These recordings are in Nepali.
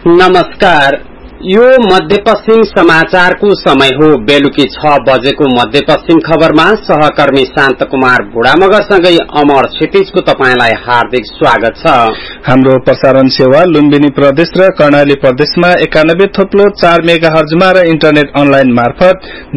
नमस्कार, यो मध्यपश्चिम समाचारको समय हो। बेलुकी 6 बजेको मध्यपश्चिम खबरमा सहकर्मी शान्त कुमार बुढामगरसँगै अमर क्षितिजको तपाईंलाई हार्दिक स्वागत छ। हाम्रो प्रसारण सेवा लुम्बिनी प्रदेश र कर्णाली प्रदेशमा 91.4 मेगाहर्जमा र इन्टरनेट अनलाइन मार्फत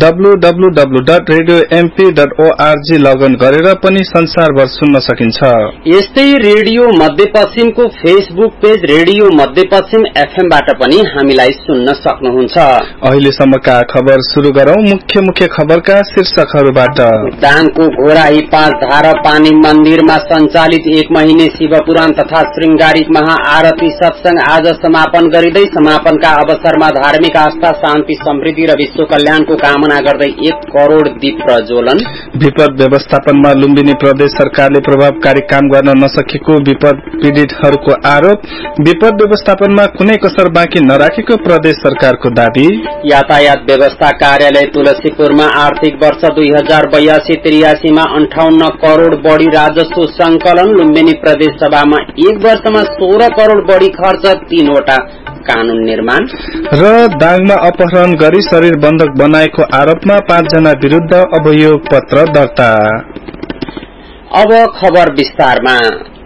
www.radiomp.org लगइन गरेर पनि संसारभर सुन्न सकिन्छ। यस्तै रेडियो मध्यपश्चिमको फेसबुक पेज रेडियो मध्यपश्चिम एफएमबाट पनि हामीलाई सुन्न सक्नुहुन्छ। अहिलेसम्मका खबर सुरु गरौं। मुख्य खबरका शीर्षकहरूबाट। दाङको घोराही 5 धारा पानी मन्दिरमा सञ्चालित 1 महिने शिवपुराण तथा श्रृंगारिक महाआरती सत्संग आज समापन गरिँदै समापनका अवसरमा धार्मिक आस्था, शान्ति, समृद्धि र विश्व कल्याणको कामना गर्दै 1 करोड़ दीप प्रज्वलन। विपद व्यवस्थापनमा लुम्बिनी प्रदेश सरकारले प्रभावकारी काम गर्न नसकेको विपद पीड़ितहरूको आरोप। विपद व्यवस्थापनमा कुनै कसर बाँकी नराखेको प्रदेश सरकारको दाबी। यातायात व्यवस्था कार्यालय तुलसीपुरमा आर्थिक वर्ष 2082-83 मा 58 करोड़ बढ़ी राजस्व संकलन। लुम्बिनी प्रदेश सभामा 1 वर्षमा 16 करोड़ बढ़ी खर्च, 3 वटा कानून निर्माण। र दाङमा अपहरण गरी शरीर बन्धक बनाएको आरोपमा 5 जना विरुद्ध अभियोग पत्र दर्ता। अब खबर विस्तारमा।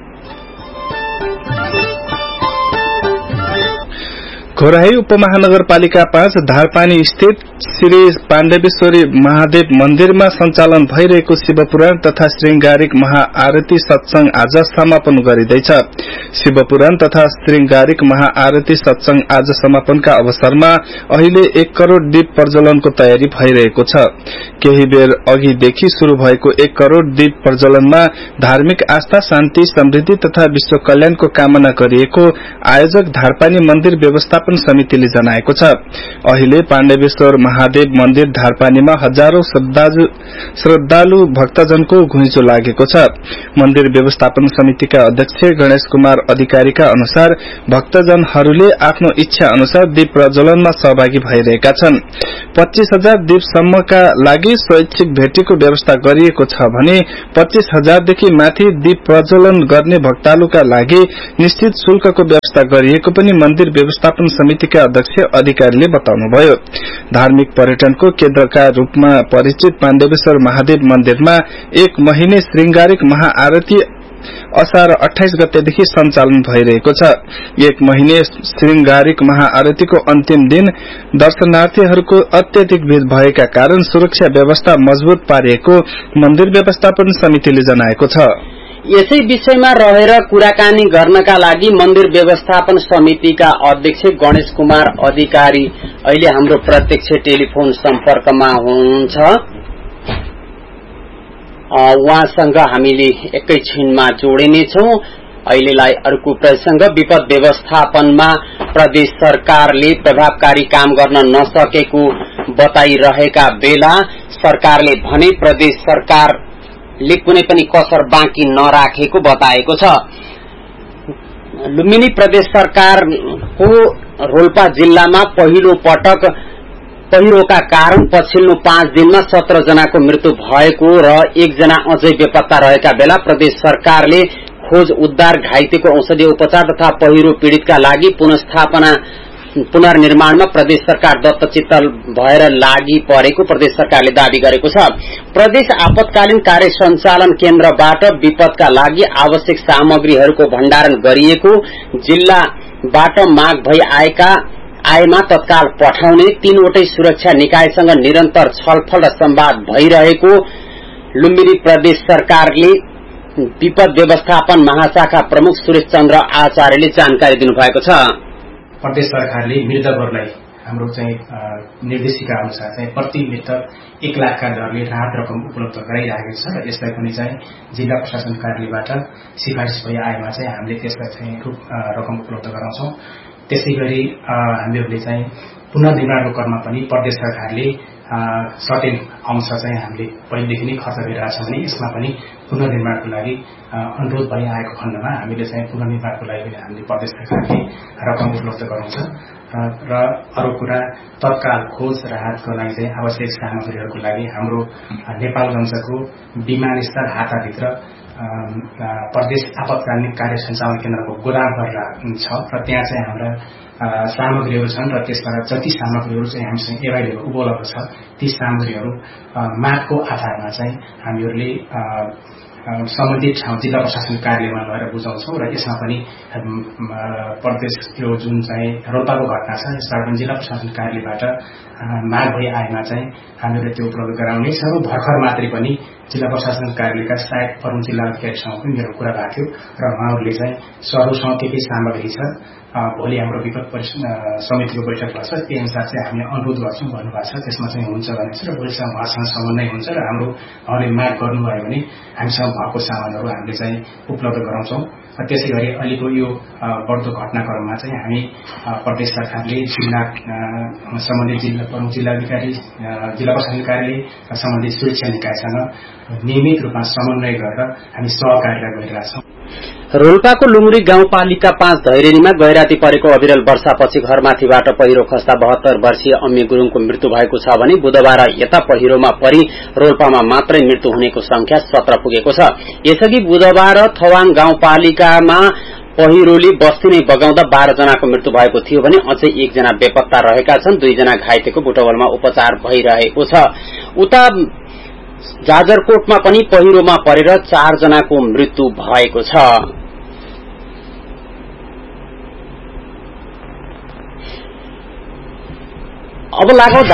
घोराही उपमहानगरपालिका 5 धारपानी स्थित श्री पाण्डेश्वरी महादेव मन्दिरमा सञ्चालन भइरहेको शिवपुराण तथा श्रृंगारिक महाआरती सत्संग आज समापन गरिँदैछ। शिवपुराण तथा श्रृंगारिक महाआरती सत्संग आज समापनका अवसरमा अहिले 1 करोड़ दीप प्रज्वलनको तयारी भइरहेको छ। केही बेर अघिदेखि शुरू भएको 1 करोड़ दीप प्रज्वलनमा धार्मिक आस्था, शान्ति, समृद्धि तथा विश्व कल्याणको कामना गरिएको आयोजक धारपानी मन्दिर व्यवस्थापन समितिले जनाएको छ। अहिले पाण्डेश्वर महादेव मन्दिर धारपानीमा हजारौं श्रद्धालु भक्तजनको घुइँचो लागेको छ। मन्दिर व्यवस्थापन समितिका अध्यक्ष गणेश कुमार अधिकारीका अनुसार भक्तजनहरूले आफ्नो इच्छा अनुसार दीप प्रज्वलनमा सहभागी भइरहेका छन्। 25,000 दीपसम्मका लागि स्वैच्छिक भेटीको व्यवस्था गरिएको छ भने 25,000 देखि माथि दीप प्रज्वलन गर्ने भक्तालुका लागि निश्चित शुल्कको व्यवस्था गरिएको पनि मन्दिर व्यवस्थापन समितिका अध्यक्ष अधिकारीले बताउनुभयो। धार्मिक पर्यटनको केन्द्रका रूपमा परिचित पाण्डेश्वर महादेव मन्दिरमा 1 महिने श्रृंगारिक महाआरती असार 28 गतेदेखि सञ्चालन भइरहेको छ। 1 महिने श्रृंगारिक महाआरतीको अन्तिम दिन दर्शनार्थीहरूको अत्यधिक भीड़ भएका कारण सुरक्षा व्यवस्था मजबूत पारिएको मन्दिर व्यवस्थापन समितिले जनाएको छ। यसै विषयमा रहेर कुराकानी गर्नका लागि मन्दिर व्यवस्थापन समितिका अध्यक्ष गणेश कुमार अधिकारी अहिले हाम्रो प्रत्यक्ष टेलिफोन सम्पर्कमा हुनुहुन्छ। उहाँसँग हामीले एकैछिनमा जोडिनेछौं। अहिलेलाई अर्को प्रसंग। विपद व्यवस्थापनमा प्रदेश सरकारले प्रभावकारी काम गर्न नसकेको बताइरहेका बेला सरकारले भने प्रदेश सरकारले कुनै पनि कसर बाँकी नराखेको बताएको छ। लुम्बिनी प्रदेश सरकारको रोल्पा जिल्लामा पहिलो पटक पहिरोका कारण पछिल्लो 5 दिनमा 17 जनाको मृत्यु भएको र 1 जना अझै बेपत्ता रहेका बेला प्रदेश सरकारले खोज उद्धार, घाइतेको औषधि उपचार तथा पहिरो पीड़ितका लागि पुनर्निर्माणमा प्रदेश सरकार दत्तचित्त भएर लागि परेको प्रदेश सरकारले दावी गरेको छ। प्रदेश आपतकालीन कार्य सञ्चालन केन्द्रबाट विपदका लागि आवश्यक सामग्रीहरूको भण्डारण गरिएको, जिल्लाबाट माग भई आएमा तत्काल पठाउने, 3 वटै सुरक्षा निकायसँग निरन्तर छलफल र संवाद भइरहेको लुम्बिनी प्रदेश सरकारले विपद व्यवस्थापन महाशाखा प्रमुख सुरेश चन्द्र आचार्यले जानकारी दिनुभएको छ। प्रदेश सरकारले मृतकहरूलाई हाम्रो चाहिँ निर्देशिका अनुसार चाहिँ प्रति मृतक 1 लाखका दरले राहत रकम उपलब्ध गराइरहेको छ र यसलाई पनि चाहिँ जिल्ला प्रशासन कार्यालयबाट सिफारिस भई आएमा चाहिँ हामीले त्यसलाई चाहिँ रकम उपलब्ध गराउँछौं। त्यसैगरी हामीहरूले चाहिँ पुनर्निर्माणको क्रममा पनि प्रदेश सरकारले सर्टेन अंश चाहिँ हामीले पहिलेदेखि नै खर्च गरिरहेका छौं भने यसमा पनि पुनर्निर्माणको लागि अनुरोध भई आएको खण्डमा हामीले चाहिँ पुनर्निर्माणको लागि हामीले प्रदेश सरकारले रकम उपलब्ध गराउँछ र अरु कुरा तत्काल खोज राहतको लागि चाहिँ आवश्यक सामग्रीहरूको लागि हाम्रो नेपालगञ्जको विमानस्थल हाताभित्र प्रदेश आपतकालीन कार्य सञ्चालन केन्द्रको गोदाम घर छ र त्यहाँ चाहिँ हाम्रा सामग्रीहरू छन् र त्यसबाट जति सामग्रीहरू चाहिँ हामीसँग एभाइलेबल उपलब्ध छ ती सामग्रीहरू मागको आधारमा चाहिँ हामीहरूले सम्बन्धित ठाउँ जिल्ला प्रशासन कार्यालयमा लगेर बुझाउँछौँ र यसमा पनि प्रदेश यो जुन चाहिँ रोल्पाको घटना छ यसबाट पनि जिल्ला प्रशासन कार्यालयबाट माग भई आएमा चाहिँ हामीहरूले त्यो उपलब्ध गराउनेछौँ। भर्खर मात्रै पनि जिल्ला प्रशासन कार्यालयका सहायक प्रमुख जिल्ला अधिकारीसँग पनि मेरो कुरा भएको थियो र उहाँहरूले चाहिँ सरहरूसँग के सामग्री छ भोलि हाम्रो विपद समितिको बैठक भएछ त्यही अनुसार चाहिँ हामीले अनुरोध गर्छौँ भन्नुभएको छ त्यसमा चाहिँ हुन्छ भनेको छ र भोलिसम्म उहाँसँग समन्वय हुन्छ र हाम्रो उहाँले माग गर्नुभयो भने हामीसँग भएको सामानहरू हामीले चाहिँ उपलब्ध गराउँछौँ। त्यसै गरी अहिलेको यो बढ्दो घटनाक्रममा चाहिँ हामी प्रदेश सरकारले जिल्ला सम्बन्धित जिल्ला प्रमुख जिल्लाधिकारी जिल्ला प्रशासन कार्यालय र सम्बन्धित सुरक्षा निकायसँग नियमित रूपमा समन्वय गरेर हामी सहकार्य गरिरहेछौँ। रोल्पाको लुङरी गाउँपालिका 5 धैरेनीमा गैराती परेको अविरल वर्षापछि घरमाथिबाट पहिरो खस्दा 72 वर्षीय अम्मे गुरूङको मृत्यु भएको छ भने बुधबार यता पहिरोमा परि रोल्पामा मात्रै मृत्यु हुनेको संख्या 17 पुगेको छ। यसअघि बुधबार थवाङ गाउँपालिकामा पहिरोले बस्ती नै बगाउँदा 12 जनाको मृत्यु भएको थियो भने अझै 1 जना बेपत्ता रहेका छन्। 2 जना घाइतेको बुटवलमा उपचार भइरहेको छ। उता जाजरकोटमा पनि पहिरोमा परेर 4 जनाको मृत्यु भएको छ। अब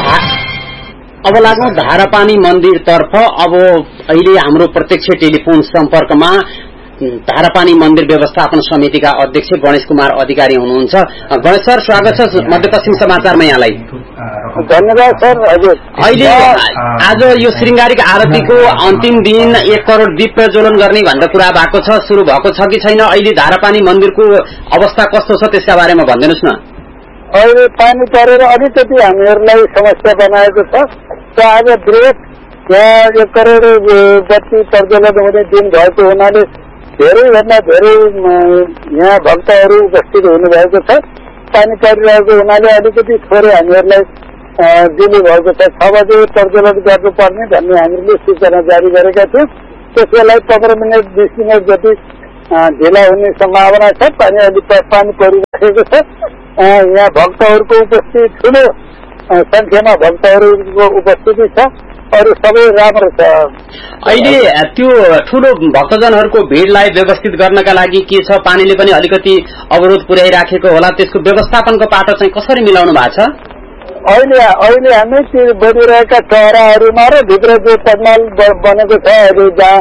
लागौं धारापानी मन्दिरतर्फ। अब अहिले हाम्रो प्रत्यक्ष टेलिफोन सम्पर्कमा धारापानी मन्दिर व्यवस्थापन समितिका अध्यक्ष गणेश कुमार अधिकारी हुनुहुन्छ। गणेश सर, स्वागत छ मध्यपश्चिम समाचारमा यहाँलाई। धन्यवाद सर। हजुर, अहिले आज यो श्रृंगारिक आरतीको अन्तिम दिन 1 करोड़ दीप प्रज्वलन गर्ने भन्ने कुरा भएको छ, सुरु भएको छ कि छैन? अहिले धारापानी मन्दिरको अवस्था कस्तो छ त्यसका बारेमा भनिदिनुस् न। अहिले पानी परेर अलिकति हामीहरूलाई समस्या बनाएको छ। आज बृहत यहाँ 1 करोड़ बत्ती प्रज्वलन हुने दिन भएको हुनाले धेरैभन्दा धेरै यहाँ भक्तहरू उपस्थित हुनुभएको छ। पानी परिरहेको हुनाले अलिकति थोरै हामीहरूलाई दिनु भएको छ। 6 बजे प्रज्वलन गर्नुपर्ने भन्ने हामीले सूचना जारी गरेका थियौँ। त्यसलाई 15 मिनट 20 मिनट जति ढिला हुने सम्भावना छ। पानी परिरहेको छ। यहाँ भक्तहरूको उपस्थिति ठूलो संख्यामा भक्तहरूको उपस्थिति छ। अरू सबै राम्रो छ। अहिले त्यो ठूलो भक्तजनहरूको भिडलाई व्यवस्थित गर्नका लागि के छ, पानीले पनि अलिकति अवरोध पुर्याइराखेको होला, त्यसको व्यवस्थापनको पाटो चाहिँ कसरी मिलाउनु भएको छ? अहिले हामी त्यो बनिरहेका चौराहरूमा र भित्र जो पन्डाल बनेको छ अहिले जहाँ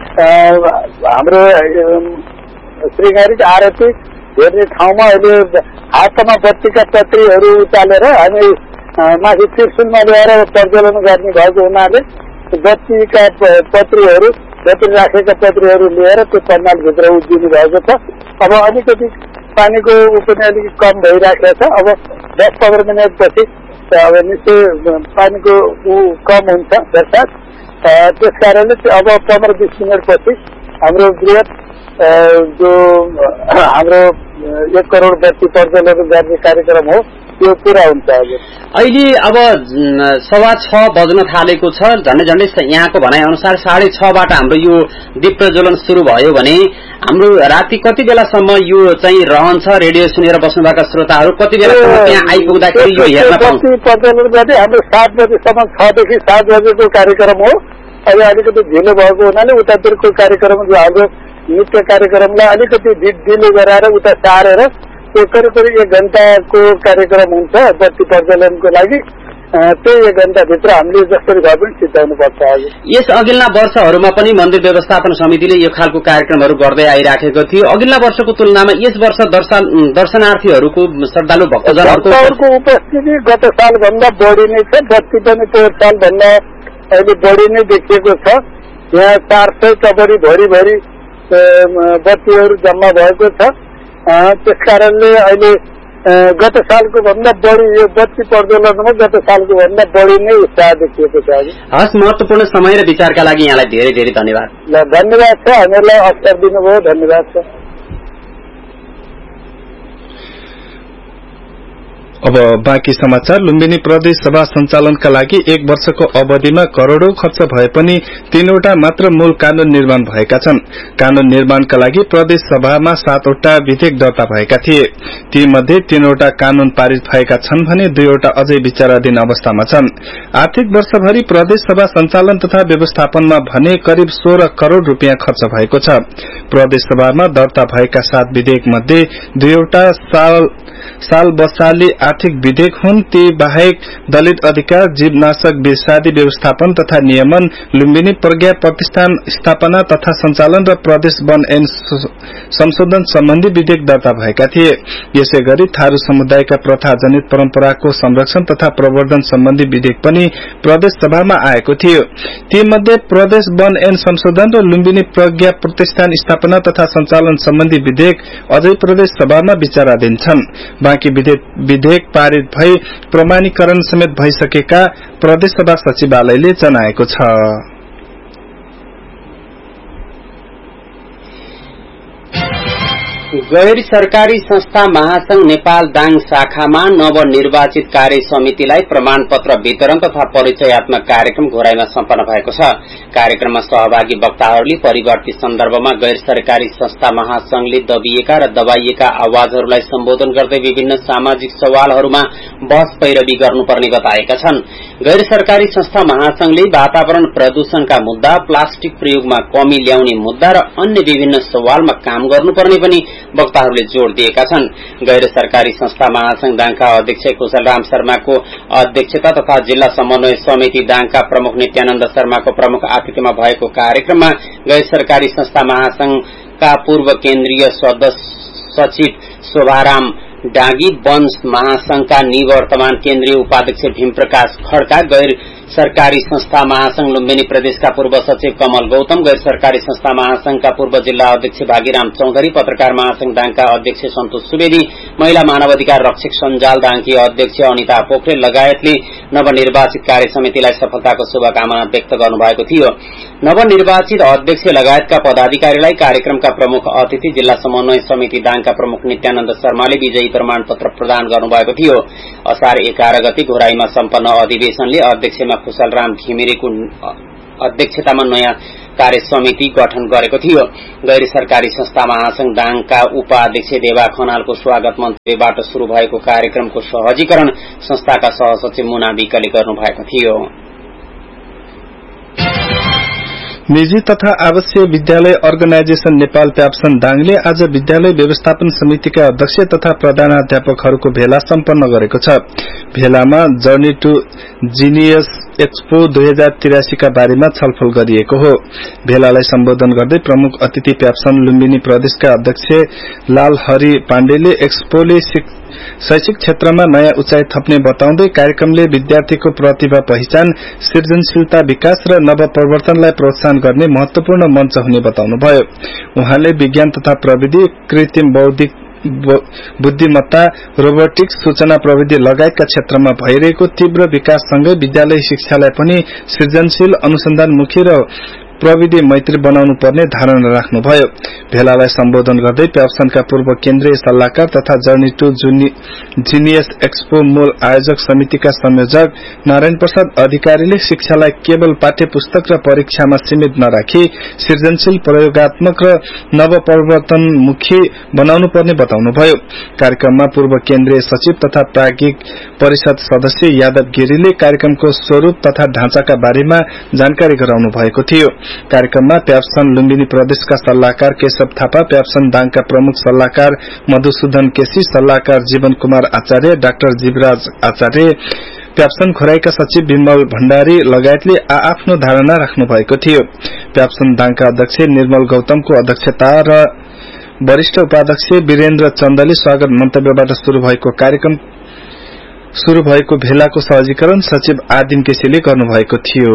हाम्रो श्रृंगारिक आरती हेर्ने ठाउँमा अहिले हातमा बत्तीका पत्रीहरू उचालेर हामी माथि त्रिशुलमा ल्याएर प्रज्वलन गर्ने भएको हुनाले बत्तीका पत्रीहरू बत्ती राखेका पत्रीहरू लिएर त्यो पन्डालभित्र उभिनु भएको छ। अब अलिकति पानीको पनि अलिकति कम भइराखेको छ। अब 10-15 मिनटपछि अब निश्चय पानीको कम हुन्छ बर्सात। त्यस कारणले अब 15-20 मिनटपछि हाम्रो बृहत जो हाम्रो 1 करोड़ बत्ती प्रज्वलन गर्ने कार्यक्रम हो त्यो पूरा हुन्छ। अहिले अब 6:15 बज्न थालेको छ। झन्डै यहाँको भनाइ अनुसार 6:30बाट हाम्रो यो दीप प्रज्वलन सुरु भयो भने हाम्रो राति कति बेलासम्म यो चाहिँ रहन्छ? रेडियो सुनेर बस्नुभएका श्रोताहरू कति बेलासम्म त्यहाँ आइपुग्दाखेरि यो हेर्न पाउँछ? प्रज्वलन गर्ने हाम्रो 7 बजेसम्म 6 देखि 7 बजेको कार्यक्रम हो। अहिले अलिकति ढिलो भएको हुनाले उतातिरको कार्यक्रम जो हाम्रो नित्य कार्यक्रमलाई अलिकति ढिलो गराएर उता सारेर त्यो करिब 1 घण्टाको कार्यक्रम हुन्छ बत्ती प्रज्वलनको लागि। त्यही 1 घण्टाभित्र हामीले जसरी भए पनि सिद्धाउनु पर्छ। यस अघिल्ला वर्षहरूमा पनि मन्दिर व्यवस्थापन समितिले यो खालको कार्यक्रमहरू गर्दै आइराखेको थियो। अघिल्ला वर्षको तुलनामा यस वर्ष दर्शनार्थीहरूको श्रद्धालु भक्तजनहरूको उपस्थिति गत साल भन्दा बढी नै छ। बत्ती पनि पोहोर साल भन्दा अहिले बढी नै देखिएको छ। यहाँ 400 का बढी भरि बत्तीहरू जम्मा भएको छ। त्यस कारणले अहिले गत सालको भन्दा बढी यो बत्ती प्रज्वलनमा गत सालको भन्दा बढी नै उत्साह देखिएको छ। हस्, महत्वपूर्ण समय र विचारका लागि यहाँलाई धेरै धेरै धन्यवाद। धन्यवाद छ, हामीलाई अवसर दिनुभयो, धन्यवाद छ। अब बाँकी समाचार। लुम्बिनी प्रदेश सभा सञ्चालनका लागि 1 वर्षको अवधिमा करोड़ौं खर्च भए पनि 3वटा मात्र मूल कानून निर्माण भएका छन्। कानून निर्माणका लागि प्रदेश सभामा 7वटा विधेयक दर्ता भएका थिए। ती मध्ये 3वटा कानून पारित भएका छन् भने 2वटा अझै विचाराधीन अवस्थामा छन्। आर्थिक वर्षभरि प्रदेश सभा सञ्चालन तथा व्यवस्थापनमा भने करिब 16 करोड़ रूपियाँ खर्च भएको छ। प्रदेश सभामा दर्ता भएका 7 विधेयक मध्ये 2वटा साल बसाली आर्थिक विधेयक हुन्। ती बाहेक दलित अधिकार, जीवनाशक विषादी व्यवस्थापन तथा नियमन, लुम्बिनी प्रज्ञा प्रतिष्ठान स्थापना तथा सञ्चालन र प्रदेश वन ऐन संशोधन सम्बन्धी विधेयक दर्ता भएका थिए। यसै गरी थारू समुदायका प्रथा जनित परम्पराको संरक्षण तथा प्रवर्धन सम्बन्धी विधेयक पनि प्रदेश सभामा आएको थियो। ती मध्ये प्रदेश वन ऐन संशोधन र लुम्बिनी प्रज्ञा प्रतिष्ठान स्थापना तथा सञ्चालन सम्बन्धी विधेयक अझै प्रदेश सभामा विचाराधीन छन्। बाँकी विधेयक पारित भई प्रमाणीकरण समेत भइसकेका प्रदेश सभा सचिवालयले जनाएको छ। गैर सरकारी संस्था महासंघ नेपाल दाङ शाखामा नवनिर्वाचित कार्य समितिलाई प्रमाणपत्र वितरण तथा परिचयात्मक कार्यक्रम घोराईमा सम्पन्न भएको छ। कार्यक्रममा सहभागी वक्ताहरूले परिवर्तित सन्दर्भमा गैर सरकारी संस्था महासंघले दबिएका र दबाइएका आवाजहरूलाई सम्बोधन गर्दै विभिन्न सामाजिक सवालहरूमा बहस पैरवी गर्नुपर्ने बताएका छन्। गैर सरकारी संस्था महासंघले वातावरण प्रदूषणका मुद्दा, प्लास्टिक प्रयोगमा कमी ल्याउने मुद्दा र अन्य विभिन्न सवालमा काम गर्नुपर्ने पनि वक्ताहरूले जोड़ दिएका छन्। गैर सरकारी संस्था महासंघ दाङका अध्यक्ष कुशलराम शर्माको अध्यक्षता तथा जिल्ला समन्वय समिति दाङका प्रमुख नित्यानन्द शर्माको प्रमुख आतिथ्यमा भएको कार्यक्रममा गैर सरकारी संस्था महासंघका पूर्व केन्द्रीय सचिव शोभाराम डागी, वन महासंघका निवर्तमान केन्द्रीय उपाध्यक्ष भीमप्रकाश खड्का, गैर सरकारी संस्था महासंघ लुम्बिनी प्रदेशका पूर्व सचिव कमल गौतम, गैर सरकारी संस्था महासंघका पूर्व जिल्ला अध्यक्ष भागीराम चौधरी, पत्रकार महासंघ दाङका अध्यक्ष सन्तोष सुवेदी, महिला मानवाधिकार रक्षक सञ्जाल दाङकी अध्यक्ष अनिता पोखरेल लगायतले नवनिर्वाचित कार्य समितिलाई सफलताको शुभकामना व्यक्त गर्नुभएको थियो। नवनिर्वाचित अध्यक्ष लगायतका पदाधिकारीलाई कार्यक्रमका प्रमुख अतिथि जिल्ला समन्वय समिति दाङका प्रमुख नित्यानन्द शर्माले विजयी प्रमाणपत्र प्रदान गर्नुभएको थियो। असार 11 गते घोराईमा सम्पन्न अधिवेशनले अध्यक्षमा कुशलराम घिमिरेको अध्यक्षतामा नयाँ कार्य समिति गठन गरेको थियो। गैर सरकारी संस्था महासंघ दाङका उपाध्यक्ष देवा खनालको स्वागत मन्तव्यबाट शुरू भएको कार्यक्रमको सहजीकरण संस्थाका सहसचिव मुना विकले गर्नुभएको थियो। निजी तथा आवासीय विद्यालय अर्गनाइजेशन नेपाल प्याप्सन दाङले आज विद्यालय व्यवस्थापन समितिका अध्यक्ष तथा प्रधानाध्यापकहरूको भेला सम्पन्न गरेको छ। भेलामा जर्नी टू जिनियस एक्सपो 2083 का बारेमा छलफल गरिएको हो। भेलालाई सम्बोधन गर्दै प्रमुख अतिथि प्याप्सन लुम्बिनी प्रदेशका अध्यक्ष लालहरी पाण्डेले एक्सपोले शैक्षिक क्षेत्रमा नयाँ उचाइ थप्ने बताउँदै कार्यक्रमले विद्यार्थीको प्रतिभा पहिचान, सृजनशीलता विकास र नवप्रवर्तनलाई प्रोत्साहन गर्ने महत्वपूर्ण मञ्च हुने बताउनुभयो। उहाँले विज्ञान तथा प्रविधि, कृत्रिम बौद्धिक बुद्धिमत्ता, रोबोटिक्स, सूचना प्रविधि लगायतका क्षेत्रमा भइरहेको तीव्र विकाससँगै विद्यालय शिक्षालाई पनि सृजनशील, अनुसन्धानमुखी र प्रविधि मैत्री बनाउनु पर्ने धारणा राख्नुभयो। भेलालाई सम्बोधन गर्दै प्याप्सनका पूर्व केन्द्रीय सल्लाहकार तथा जर्नी टू जिनियस एक्सपो मूल आयोजक समितिका संयोजक नारायण प्रसाद अधिकारीले शिक्षालाई केवल पाठ्य पुस्तक र परीक्षामा सीमित नराखी सृजनशील, प्रयोगात्मक र नवप्रवर्तनमुखी बनाउनु पर्ने बताउनुभयो। कार्यक्रममा पूर्व केन्द्रीय सचिव तथा प्राज्ञिक परिषद सदस्य यादव गिरीले कार्यक्रमको स्वरूप तथा ढाँचाका बारेमा जानकारी गराउनु भएको थियो। कार्यक्रममा प्याप्सन लुम्बिनी प्रदेशका सल्लाहकार केशव थापा, प्याप्सन दाङका प्रमुख सल्लाहकार मधुसूदन केसी, सल्लाहकार जीवन कुमार आचार्य, डाक्टर जीवराज आचार्य, प्याप्सन खोराईका सचिव विमल भण्डारी लगायतले आफ्नो धारणा राख्नु भएको थियो। प्याप्सन दाङका अध्यक्ष निर्मल गौतमको अध्यक्षता र वरिष्ठ उपाध्यक्ष वीरेन्द्र चन्दले स्वागत मन्तव्यबाट शुरू भएको भेलाको सहजीकरण सचिव आदिम केसीले गर्नुभएको थियो।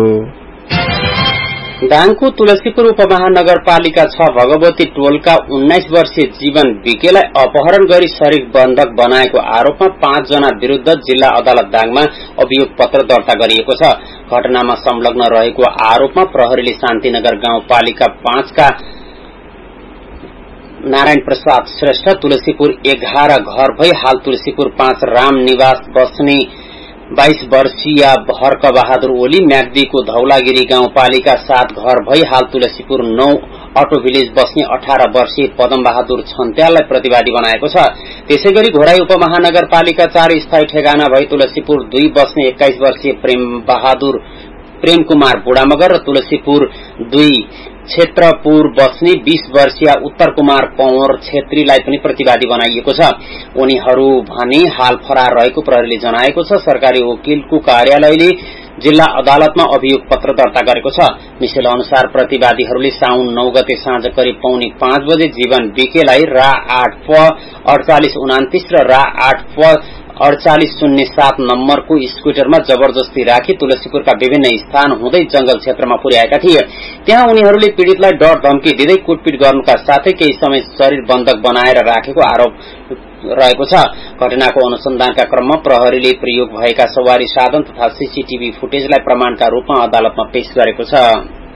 दाङको तुलसीपुर उपमहानगरपालिका 6 भगवती टोलका 19 वर्षीय जीवन विकेलाई अपहरण गरी शरीर बन्धक बनाएको आरोपमा 5 जना विरूद्ध जिल्ला अदालत दाङमा अभियोग पत्र दर्ता गरिएको छ। घटनामा संलग्न रहेको आरोपमा प्रहरीले शान्तिनगर गाउँपालिका 5 का नारायण प्रसाद श्रेष्ठ तुलसीपुर 11 घर भई हाल तुलसीपुर 5 राम निवास बस्ने 22 वर्षीय हर्क बहादुर ओली, म्याग्दीको धौलागिरी गाउँपालिका 7 घर भई हाल तुलसीपुर 9 अटो भिलेज बस्ने 18 वर्षीय पदम बहादुर छन्त्याललाई प्रतिवादी बनाएको छ। त्यसैगरी घोराई उपमहानगरपालिका 4 स्थायी ठेगाना भई तुलसीपुर 2 बस्ने 21 वर्षीय प्रेम कुमार बुढामगर र तुलसीपुर 2 क्षेत्रपुर बस्ने 20 वर्षीय उत्तर कुमार पौर छेत्रीलाई पनि प्रतिवादी बनाइएको छ। उनीहरू भने हाल फरार रहेको प्रहरीले जनाएको छ। सरकारी वकिलको कार्यालयले जिल्ला अदालतमा अभियोग पत्र दर्ता गरेको छ। मिसेल अनुसार प्रतिवादीहरूले साउन 9 गते साँझ करिब 4:45 बजे जीवन विकेलाई रा 8 प 4829 र रा 8 प 4807 नम्बरको स्कुटरमा जबरजस्ती राखी तुलसीपुरका विभिन्न स्थान हुँदै जंगल क्षेत्रमा पुर्याएका थिए। त्यहाँ उनीहरूले पीड़ितलाई डर धम्की दिँदै कुटपिट गर्नुका साथै केही समय शरीर बन्धक बनाएर राखेको आरोप रहेको छ। घटनाको अनुसन्धानका क्रममा प्रहरीले प्रयोग भएका सवारी साधन तथा सीसीटीभी फुटेजलाई प्रमाणका रूपमा अदालतमा पेश गरेको छ।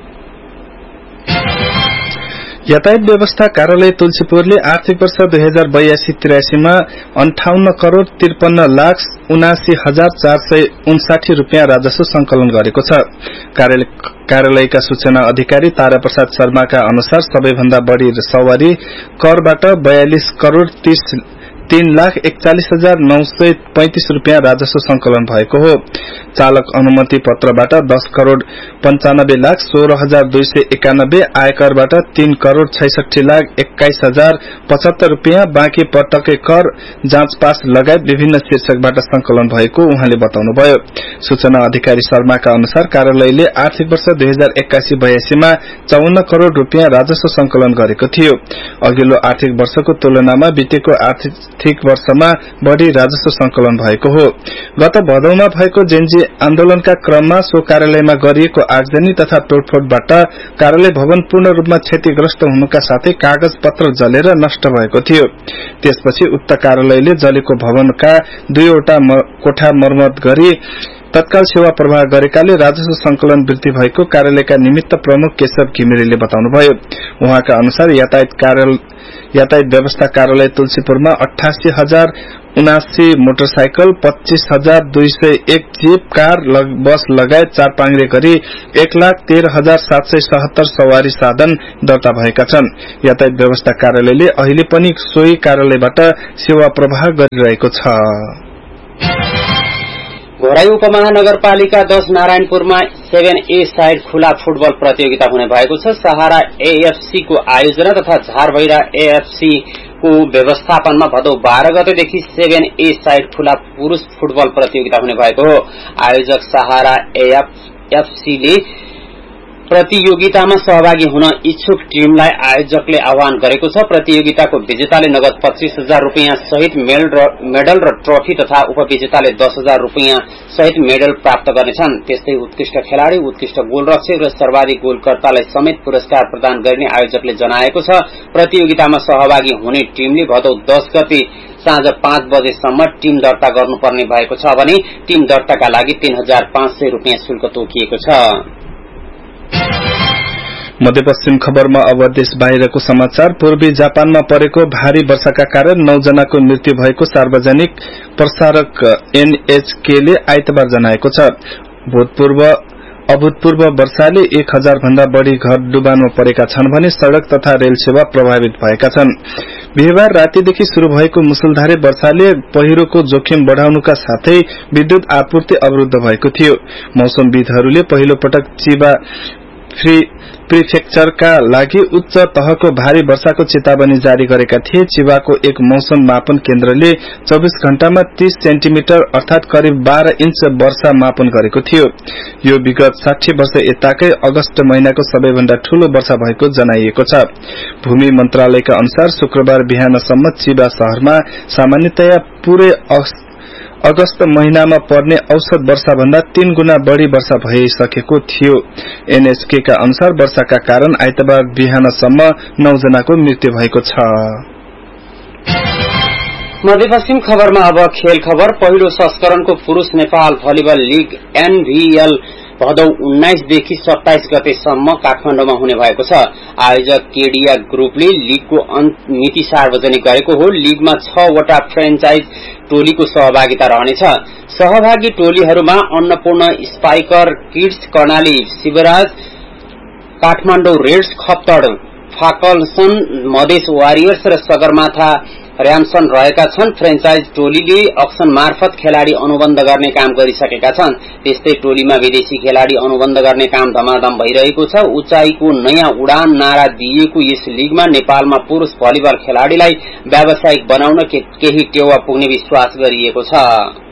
यातायात व्यवस्था कार्यालय तुलसीपुरले आर्थिक वर्ष 2082-83 मा 58 करोड़ 53 लाख 79,459 रूपियाँ राजस्व संकलन गरेको छ। कार्यालयका सूचना अधिकारी तारा प्रसाद शर्माका अनुसार सबैभन्दा बढ़ी सवारी करबाट 42 करोड़ 3,41,935 रूपियाँ राजस्व संकलन भएको हो। चालक अनुमति पत्रबाट 10 करोड़ 95,16,291, आयकरबाट 3 करोड़ 66,21,075 रूपियाँ, बाँकी पटकै कर, जाँच पास लगायत विभिन्न शीर्षकबाट संकलन भएको उहाँले बताउनुभयो। सूचना अधिकारी शर्माका अनुसार कार्यालयले आर्थिक वर्ष 2081-82 मा 54 करोड़ रूपियाँ राजस्व संकलन गरेको थियो। अघिल्लो आर्थिक वर्षको तुलनामा बितेको आर्थिक वर्षमा बढ़ी राजस्व संकलन भएको हो। गत भदौमा भएको जेन्जी आन्दोलनका क्रममा सो कार्यालयमा गरिएको आगजनी तथा तोडफोडबाट कार्यालय भवन पूर्ण रूपमा क्षतिग्रस्त हुनुका साथै कागज पत्र जलेर नष्ट भएको थियो। त्यसपछि उक्त कार्यालयले जलेको भवनका 2 वटा कोठा मर्मत गरी तत्काल सेवा प्रवाह गरेकाले राजस्व संकलन वृद्धि भएको कार्यालयका निमित्त प्रमुख केशव घिमिरेले बताउनुभयो। उहाँका अनुसार यातायात व्यवस्था कार्यालय तुलसीपुरमा 88,079 मोटरसाइकल, 25,201 जीप, कार, बस लगायत 4 पाङ्ग्रे गरी 1,13,777 सवारी साधन दर्ता भएका छन्। यातायात व्यवस्था कार्यालयले अहिले पनि सोही कार्यालयबाट सेवा प्रवाह गरिरहेको छ। घोराई उपमहानगरपालिका 10 नारायणपुरमा 7A साइड खुला फुटबल प्रतियोगिता हुने भएको छ। सहारा AFC को आयोजना तथा झारभैरा AFC को व्यवस्थापनमा भदौ 12 गतेदेखि 7A साइड खुला पुरूष फुटबल प्रतियोगिता हुने भएको हो। आयोजक सहारा AFC ले प्रतियोगितामा सहभागी हुन इच्छुक टिमलाई आयोजकले आह्वान गरेको छ। प्रतियोगिताको विजेताले नगद 25,000 रूपियाँ सहित मेडल र ट्रफी तथा उपविजेताले 10,000 रूपियाँ सहित मेडल प्राप्त गर्नेछन्। त्यस्तै उत्कृष्ट खेलाड़ी, उत्कृष्ट गोलरक्षक र सर्वाधिक गोलकर्तालाई समेत पुरस्कार प्रदान गर्ने आयोजकले जनाएको छ। प्रतियोगितामा सहभागी हुने टिमले भदौ 10 गते साँझ 5 बजेसम्म टिम दर्ता गर्नुपर्ने भएको छ भने टिम दर्ताका लागि 3,500 रूपियाँ शुल्क तोकिएको छ। मध्यपश्चिम खबरमा अब देश बाहिरको समाचार। पूर्वी जापानमा परेको भारी वर्षाका कारण 9 जनाको मृत्यु भएको सार्वजनिक प्रसारक NHK ले आइतबार जनाएको छ। अभूतपूर्व वर्षाले 1000 भन्दा बढ़ी घर डुबानमा परेका छन् भने सड़क तथा रेल सेवा प्रभावित भएका छन्। बिहीबार रातिदेखि शुरू भएको मुसलधारे वर्षाले पहिरोको जोखिम बढ़ाउनुका साथै विद्युत आपूर्ति अवरुद्ध भएको थियो। मौसमविदहरूले पहिलो पटक चिबा प्रिफेक्चरका लागि उच्च तहको भारी वर्षाको चेतावनी जारी गरेका थिए। चिबाको एक मौसम मापन केन्द्रले 24 घण्टामा 30 सेन्टिमिटर अर्थात करिब 12 इन्च वर्षा मापन गरेको थियो। यो विगत 60 वर्ष यताकै अगस्त महिनाको सबैभन्दा ठूलो वर्षा भएको जनाइएको छ। भूमि मन्त्रालयका अनुसार शुक्रबार बिहानसम्म चिबा शहरमा सामान्यतया पूरै अगस्त महिनामा पर्ने औसत वर्षा भन्दा 3 गुणा बढ़ी वर्षा भइसकेको थियो। NHK का अनुसार वर्षाका कारण आइतबार बिहानसम्म 9 जनाको मृत्यु भएको छ। मध्यपश्चिम खबरमा अब खेल खबर। पहिलो संस्करणको पुरूष नेपाल भलिबल लीग NVL भदौ 19 देखि 27 गतेसम्म काठमाडौँमा हुने भएको छ। आयोजक केडिया ग्रुपले लीगको मिति सार्वजनिक गरेको हो। लीगमा 6 वटा फ्रेन्चाइज टोलीको सहभागिता रहनेछ। सहभागी टोलीहरूमा Annapurna spiker kids, Karnali Shivraj, Kathmandu Reds, Khaptad फाकल्सन, Madhes warriors र सगरमाथा र्याम्सन रहेका छन्। फ्रेन्चाइज टोलीले अक्सन मार्फत खेलाड़ी अनुबन्ध गर्ने काम गरिसकेका छन्। त्यस्तै टोलीमा विदेशी खेलाड़ी अनुबन्ध गर्ने काम धमाधम भइरहेको छ। उचाइको नयाँ उडान नारा दिएको यस लीगमा नेपालमा पुरूष भलिबल खेलाड़ीलाई व्यावसायिक बनाउन केही टेवा पुग्ने विश्वास गरिएको छ।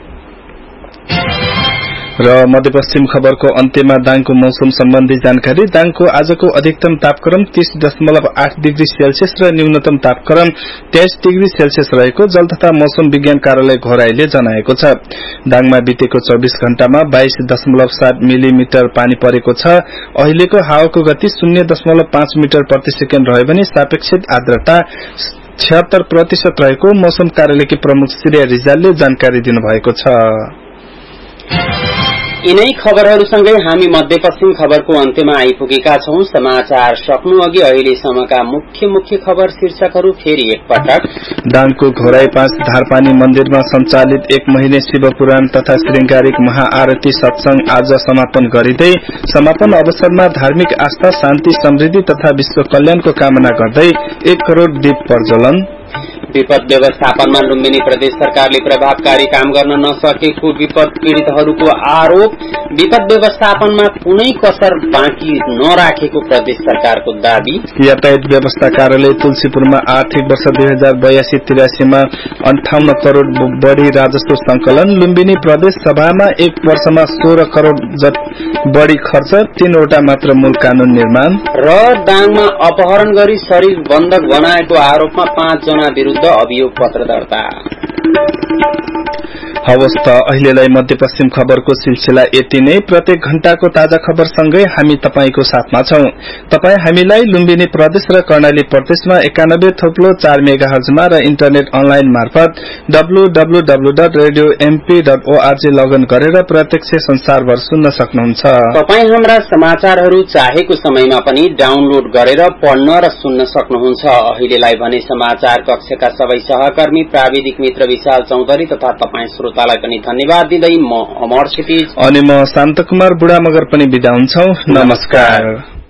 र मध्यपश्चिम खबरको अन्त्यमा दाङको मौसम सम्बन्धी जानकारी। दाङको आजको अधिकतम तापक्रम 30.8 डिग्री सेल्सियस र न्यूनतम तापक्रम 23 डिग्री सेल्सियस रहेको जल तथा मौसम विज्ञान कार्यालय घोराईले जनाएको छ। दाङमा बितेको 24 घण्टामा 22.7 मिलिमिटर पानी परेको छ। अहिलेको हावाको गति 0.5 मिटर प्रति सेकेन्ड रह्यो भने सापेक्षिक आर्द्रता 76% रहेको मौसम कार्यालयकी प्रमुख श्रेया रिजालले जानकारी दिनुभएको छ। यिनै खबरहरूसँगै हामी मध्यपश्चिम खबरको अन्त्यमा आइपुगेका छौं। समाचार सक्नु अघि अहिलेसम्मका मुख्य खबर शीर्षकहरू फेरि एकपटक। दाङको घोराई 5 धारपानी मन्दिरमा सञ्चालित 1 महिने शिव पुराण तथा श्रृंगारिक महाआरती सत्संग आज समापन गरिँदै समापन अवसरमा धार्मिक आस्था, शान्ति, समृद्धि तथा विश्व कल्याणको कामना गर्दै 1 करोड़ दीप प्रज्वलन। विपद व्यवस्थापनमा लुम्बिनी प्रदेश सरकारले प्रभावकारी काम गर्न नसकेको विपद पीड़ितहरूको आरोप। विपद व्यवस्थापनमा कुनै कसर बाँकी नराखेको प्रदेश सरकारको दावी। यातायात व्यवस्था कार्यालय तुलसीपुरमा आर्थिक वर्ष 2082-83 मा 58 करोड़ बढ़ी राजस्व संकलन। लुम्बिनी प्रदेश सभामा 1 वर्षमा 16 करोड़ बढ़ी खर्च, 3 वटा मात्र मूल कानून निर्माण। र दाङमा अपहरण गरी शरीर बन्धक बनाएको आरोपमा 5 जना विरुद्ध अभियोग पत्र दर्ता। हवस् त अहिलेलाई मध्यपश्चिम खबरको सिलसिला यति नै। प्रत्येक घण्टाको ताजा खबरसँगै हामी तपाईको साथमा छौं। तपाई हामीलाई लुम्बिनी प्रदेश र कर्णाली प्रदेशमा 91.4 मेगाहर्जमा र इन्टरनेट अनलाइन मार्फत www.radiomp.org लगइन गरेर प्रत्यक्ष संसारभर सुन्न सक्नुहुन्छ। तपाई हाम्रा समाचारहरू चाहेको समयमा पनि डाउनलोड गरेर पढ्न र सुन्न सक्नुहुन्छ। अहिलेलाई भने समाचार कक्षका सबै सहकर्मी, प्राविधिक मित्र विशाल चौधरी तथा तपाई श्रोतालाई पनि धन्यवाद दिँदै म अमर क्षितिज अनि म शान्तकुमार बुढा मगर पनि बिदा हुन्छौ। नमस्कार।